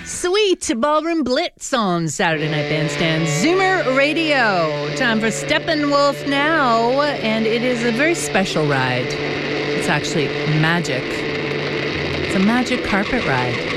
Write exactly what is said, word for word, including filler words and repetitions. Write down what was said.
Sweet Ballroom Blitz on Saturday Night Bandstand, Zoomer Radio. Time for Steppenwolf now, and it is a very special ride. It's actually magic. It's a magic carpet ride.